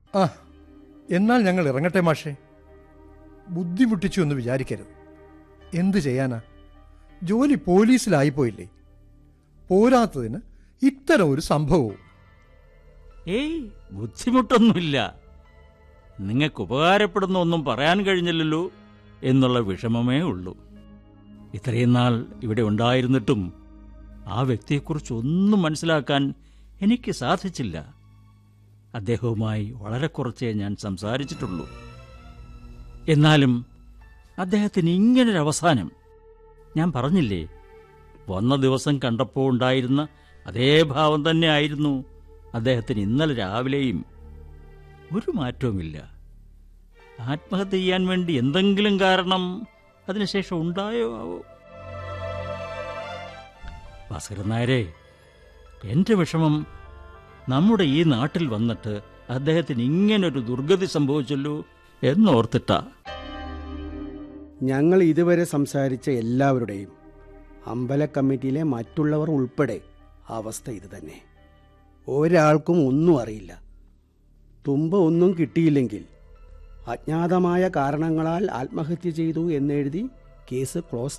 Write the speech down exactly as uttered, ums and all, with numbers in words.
ആ, എന്നാൽ ഞങ്ങൾ ഇറങ്ങട്ടെ മാഷേ. ബുദ്ധിമുട്ടിച്ചു എന്ന് വിചാരിക്കരുത്. എന്തു ചെയ്യാനാ, ജോലി പോലീസിലായിപ്പോയില്ലേ. പോരാത്തതിന് ഇത്തരം ഒരു സംഭവവും. ഏയ്, ബുദ്ധിമുട്ടൊന്നുമില്ല. നിങ്ങൾക്ക് ഉപകാരപ്പെടുന്ന ഒന്നും പറയാൻ കഴിഞ്ഞില്ലല്ലോ എന്നുള്ള വിഷമമേ ഉള്ളൂ. ഇത്രയും നാൾ ഇവിടെ ഉണ്ടായിരുന്നിട്ടും ആ വ്യക്തിയെക്കുറിച്ചൊന്നും മനസ്സിലാക്കാൻ എനിക്ക് സാധിച്ചില്ല. അദ്ദേഹവുമായി വളരെ കുറച്ചേ ഞാൻ സംസാരിച്ചിട്ടുള്ളൂ. എന്നാലും അദ്ദേഹത്തിന് ഇങ്ങനൊരവസാനം, ഞാൻ പറഞ്ഞില്ലേ, വന്ന ദിവസം കണ്ടപ്പോൾ ഉണ്ടായിരുന്ന അതേ ഭാവം തന്നെ ആയിരുന്നു അദ്ദേഹത്തിന് ഇന്നലെ രാവിലെയും. ഒരു മാറ്റവുമില്ല. ആത്മഹത്യ ചെയ്യാൻ വേണ്ടി എന്തെങ്കിലും കാരണം അതിനുശേഷം ഉണ്ടായോ ആവോ? ഭാസ്കരൻ നായരെ, എൻ്റെ വിഷമം നമ്മുടെ ഈ നാട്ടിൽ വന്നിട്ട് അദ്ദേഹത്തിന് ഇങ്ങനൊരു ദുർഗതി സംഭവിച്ചല്ലോ എന്നോർത്തിട്ടാ. ഞങ്ങൾ ഇതുവരെ സംസാരിച്ച എല്ലാവരുടെയും, അമ്പല കമ്മിറ്റിയിലെ മറ്റുള്ളവർ ഉൾപ്പെടെ അവസ്ഥ ഇത് തന്നെ. ഒരാൾക്കും ഒന്നും അറിയില്ല. തുമ്പ ഒന്നും കിട്ടിയില്ലെങ്കിൽ അജ്ഞാതമായ കാരണങ്ങളാൽ ആത്മഹത്യ ചെയ്തു എന്നെഴുതി കേസ് ക്ലോസ്